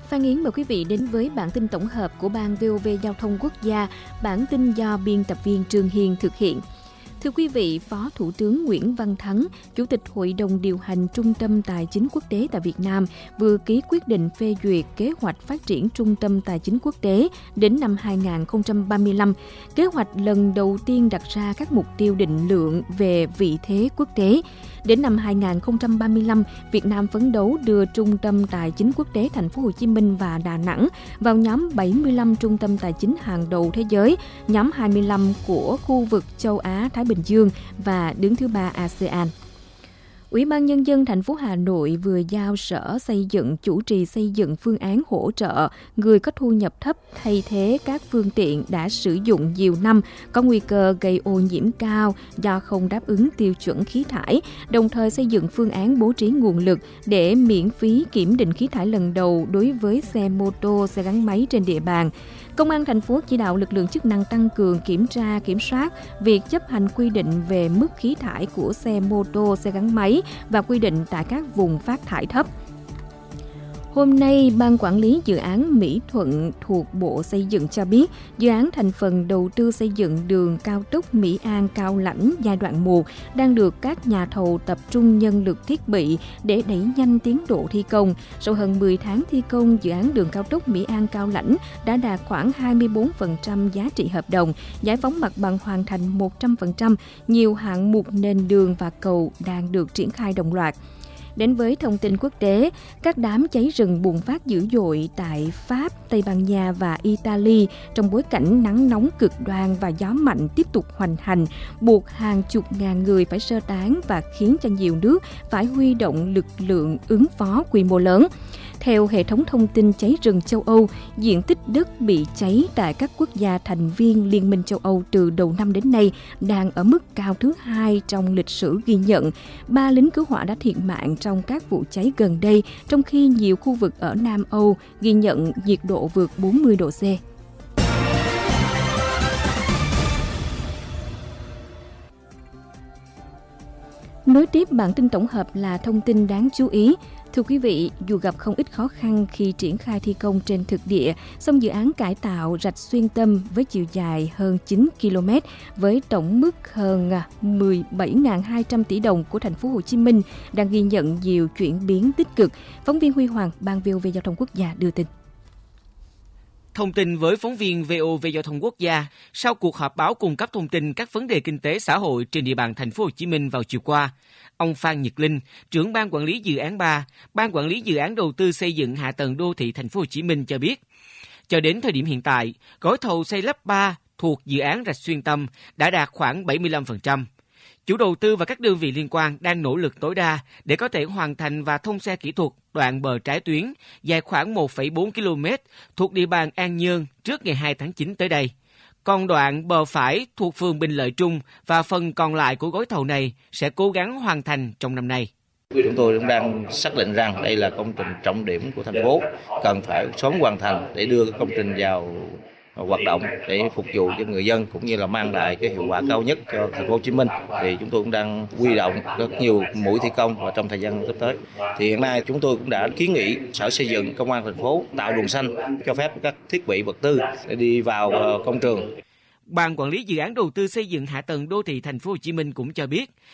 Phan Yến mời quý vị đến với bản tin tổng hợp của Ban VOV Giao thông Quốc gia, bản tin do biên tập viên Trương Hiền thực hiện. Thưa quý vị, Phó Thủ tướng Nguyễn Văn Thắng, Chủ tịch Hội đồng điều hành Trung tâm Tài chính Quốc tế tại Việt Nam vừa ký quyết định phê duyệt kế hoạch phát triển Trung tâm Tài chính Quốc tế đến năm 2035. Kế hoạch lần đầu tiên đặt ra các mục tiêu định lượng về vị thế quốc tế. Đến năm 2035, Việt Nam phấn đấu đưa Trung tâm Tài chính Quốc tế Thành phố Hồ Chí Minh và Đà Nẵng vào nhóm 75 trung tâm tài chính hàng đầu thế giới, nhóm 25 của khu vực châu Á Thái Bình Dương và đứng thứ 3 ASEAN. Ủy ban Nhân dân thành phố Hà Nội vừa giao Sở Xây dựng chủ trì xây dựng phương án hỗ trợ người có thu nhập thấp thay thế các phương tiện đã sử dụng nhiều năm có nguy cơ gây ô nhiễm cao do không đáp ứng tiêu chuẩn khí thải, đồng thời xây dựng phương án bố trí nguồn lực để miễn phí kiểm định khí thải lần đầu đối với xe mô tô, xe gắn máy trên địa bàn. Công an thành phố chỉ đạo lực lượng chức năng tăng cường kiểm tra, kiểm soát việc chấp hành quy định về mức khí thải của xe mô tô, xe gắn máy và quy định tại các vùng phát thải thấp. Hôm nay, Ban Quản lý Dự án Mỹ Thuận thuộc Bộ Xây dựng cho biết, dự án thành phần đầu tư xây dựng đường cao tốc Mỹ An - Cao Lãnh giai đoạn 1 đang được các nhà thầu tập trung nhân lực thiết bị để đẩy nhanh tiến độ thi công. Sau hơn 10 tháng thi công, dự án đường cao tốc Mỹ An - Cao Lãnh đã đạt khoảng 24% giá trị hợp đồng, giải phóng mặt bằng hoàn thành 100%, nhiều hạng mục nền đường và cầu đang được triển khai đồng loạt. Đến với thông tin quốc tế, các đám cháy rừng bùng phát dữ dội tại Pháp, Tây Ban Nha và Italy trong bối cảnh nắng nóng cực đoan và gió mạnh tiếp tục hoành hành, buộc hàng chục ngàn người phải sơ tán và khiến cho nhiều nước phải huy động lực lượng ứng phó quy mô lớn. Theo hệ thống thông tin cháy rừng châu Âu, diện tích đất bị cháy tại các quốc gia thành viên Liên minh châu Âu từ đầu năm đến nay đang ở mức cao thứ 2 trong lịch sử ghi nhận. 3 lính cứu hỏa đã thiệt mạng trong các vụ cháy gần đây, trong khi nhiều khu vực ở Nam Âu ghi nhận nhiệt độ vượt 40 độ C. Nối tiếp bản tin tổng hợp là thông tin đáng chú ý. Thưa quý vị, dù gặp không ít khó khăn khi triển khai thi công trên thực địa, song dự án cải tạo rạch Xuyên Tâm với chiều dài hơn 9 km với tổng mức hơn 17.200 tỷ đồng của thành phố Hồ Chí Minh đang ghi nhận nhiều chuyển biến tích cực. Phóng viên Huy Hoàng, Ban VOV Giao thông Quốc gia đưa tin. Thông tin với phóng viên VOV Giao thông Quốc gia sau cuộc họp báo cung cấp thông tin các vấn đề kinh tế xã hội trên địa bàn thành phố Hồ Chí Minh vào chiều qua, ông Phan Nhật Linh, trưởng Ban Quản lý Dự án 3, Ban Quản lý Dự án Đầu tư xây dựng hạ tầng đô thị thành phố Hồ Chí Minh cho biết, cho đến thời điểm hiện tại, gói thầu xây lắp 3 thuộc dự án rạch Xuyên Tâm đã đạt khoảng 75%. Chủ đầu tư và các đơn vị liên quan đang nỗ lực tối đa để có thể hoàn thành và thông xe kỹ thuật đoạn bờ trái tuyến dài khoảng 1,4 km thuộc địa bàn An Nhơn trước ngày 2 tháng 9 tới đây. Còn đoạn bờ phải thuộc phường Bình Lợi Trung và phần còn lại của gói thầu này sẽ cố gắng hoàn thành trong năm nay. Chúng tôi cũng đang xác định rằng đây là công trình trọng điểm của thành phố, cần phải sớm hoàn thành để đưa công trình vào hoạt động để phục vụ cho người dân cũng như là mang lại cái hiệu quả cao nhất cho thành phố Hồ Chí Minh. Thì chúng tôi cũng đang huy động rất nhiều mũi thi công và trong thời gian sắp tới. Thì hiện nay chúng tôi cũng đã kiến nghị Sở Xây dựng, Công an thành phố tạo luồng xanh cho phép các thiết bị vật tư để đi vào công trường. Ban Quản lý Dự án Đầu tư xây dựng hạ tầng đô thị thành phố Hồ Chí Minh cũng cho biết,